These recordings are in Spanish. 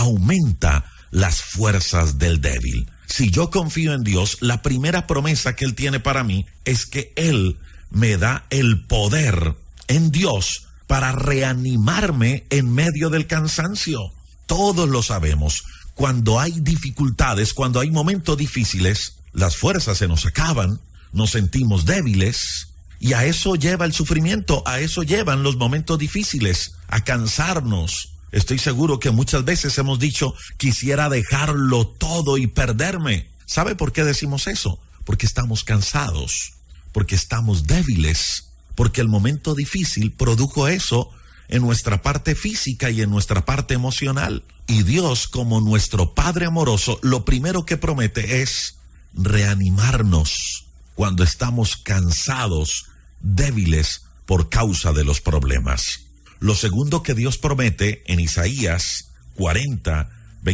aumenta las fuerzas del débil. Si yo confío en Dios, la primera promesa que Él tiene para mí es que Él me da el poder en Dios para reanimarme en medio del cansancio. Todos lo sabemos. Cuando hay dificultades, cuando hay momentos difíciles, las fuerzas se nos acaban, nos sentimos débiles, y a eso lleva el sufrimiento, a eso llevan los momentos difíciles, a cansarnos. Estoy seguro que muchas veces hemos dicho, quisiera dejarlo todo y perderme. ¿Sabe por qué decimos eso? Porque estamos cansados, porque estamos débiles, porque el momento difícil produjo eso en nuestra parte física y en nuestra parte emocional. Y Dios, como nuestro Padre amoroso, lo primero que promete es reanimarnos cuando estamos cansados, débiles por causa de los problemas. Lo segundo que Dios promete en Isaías 40,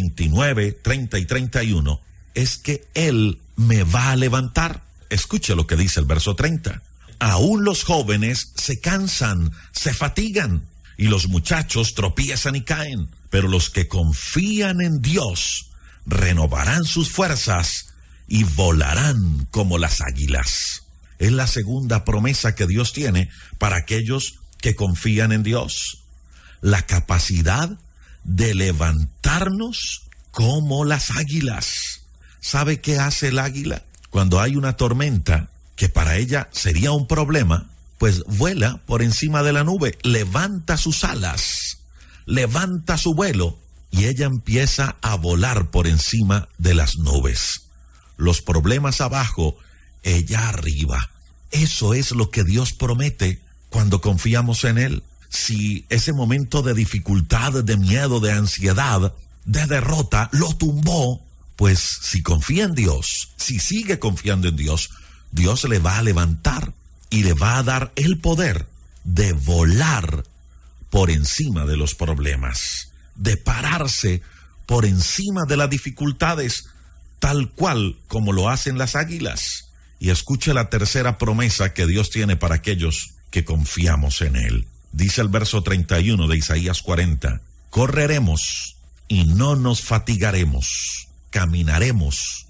29, 30 y 31 es que Él me va a levantar. Escuche lo que dice el verso 30. Aún los jóvenes se cansan, se fatigan, y los muchachos tropiezan y caen, pero los que confían en Dios renovarán sus fuerzas y volarán como las águilas. Es la segunda promesa que Dios tiene para aquellos que confían en Dios. La capacidad de levantarnos como las águilas. ¿Sabe qué hace el águila? Cuando hay una tormenta, que para ella sería un problema, pues vuela por encima de la nube, levanta sus alas, levanta su vuelo, y ella empieza a volar por encima de las nubes. Los problemas abajo, ella arriba. Eso es lo que Dios promete cuando confiamos en Él. Si ese momento de dificultad, de miedo, de ansiedad, de derrota, lo tumbó, pues si confía en Dios, si sigue confiando en Dios, Dios le va a levantar y le va a dar el poder de volar por encima de los problemas, de pararse por encima de las dificultades, tal cual como lo hacen las águilas. Y escuche la tercera promesa que Dios tiene para aquellos que confiamos en Él. Dice el verso 31 de Isaías 40, correremos y no nos fatigaremos, caminaremos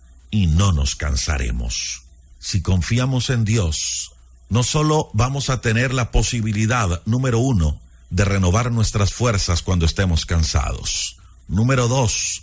y no nos cansaremos. Si confiamos en Dios, no solo vamos a tener la posibilidad, número 1, de renovar nuestras fuerzas cuando estemos cansados. Número 2,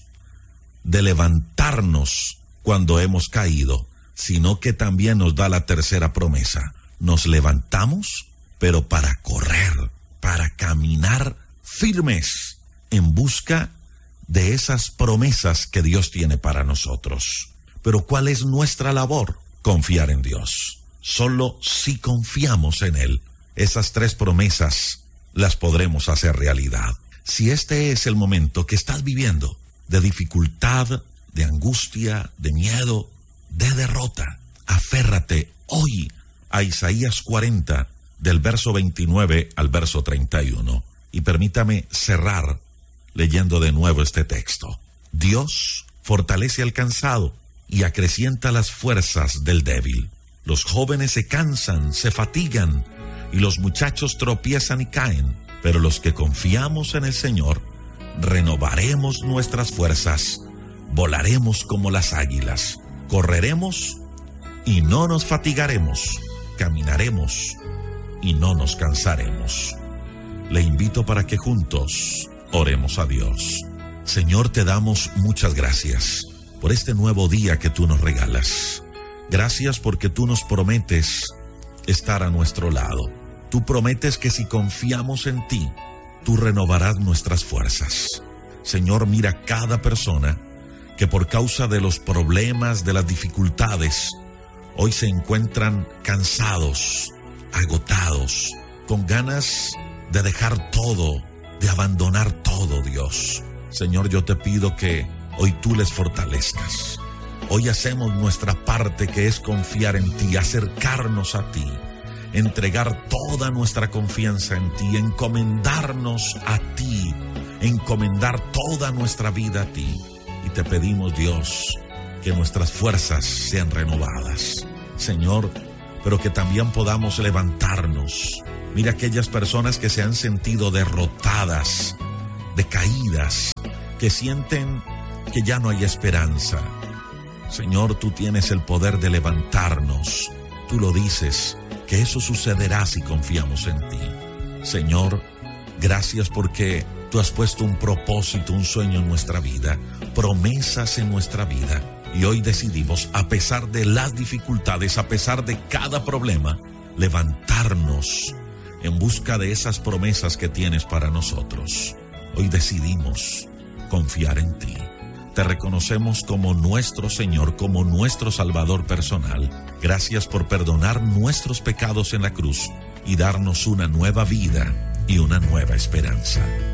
de levantarnos cuando hemos caído, sino que también nos da la tercera promesa. Nos levantamos, pero para correr, para caminar firmes en busca de esas promesas que Dios tiene para nosotros. Pero ¿cuál es nuestra labor? Confiar en Dios. Solo si confiamos en Él, esas 3 promesas las podremos hacer realidad. Si este es el momento que estás viviendo, de dificultad, de angustia, de miedo, de derrota, aférrate hoy a Isaías 40, del verso 29 al verso 31. Y permítame cerrar leyendo de nuevo este texto. Dios fortalece al cansado y acrecienta las fuerzas del débil. Los jóvenes se cansan, se fatigan, y los muchachos tropiezan y caen, pero los que confiamos en el Señor, renovaremos nuestras fuerzas, volaremos como las águilas, correremos y no nos fatigaremos, caminaremos y no nos cansaremos. Le invito para que juntos oremos a Dios. Señor, te damos muchas gracias por este nuevo día que tú nos regalas. Gracias porque tú nos prometes estar a nuestro lado. Tú prometes que si confiamos en ti, tú renovarás nuestras fuerzas. Señor, mira cada persona que por causa de los problemas, de las dificultades, hoy se encuentran cansados, agotados, con ganas de dejar todo, de abandonar todo, Dios. Señor, yo te pido que hoy tú les fortalezcas. Hoy hacemos nuestra parte, que es confiar en ti, acercarnos a ti, entregar toda nuestra confianza en ti, encomendarnos a ti, encomendar toda nuestra vida a ti. Y te pedimos, Dios, que nuestras fuerzas sean renovadas, Señor, pero que también podamos levantarnos. Mira aquellas personas que se han sentido derrotadas, decaídas, que sienten que ya no hay esperanza. Señor, tú tienes el poder de levantarnos. Tú lo dices, que eso sucederá si confiamos en ti. Señor, gracias porque tú has puesto un propósito, un sueño en nuestra vida, promesas en nuestra vida. Y hoy decidimos, a pesar de las dificultades, a pesar de cada problema, levantarnos en busca de esas promesas que tienes para nosotros. Hoy decidimos confiar en ti. Te reconocemos como nuestro Señor, como nuestro Salvador personal. Gracias por perdonar nuestros pecados en la cruz y darnos una nueva vida y una nueva esperanza.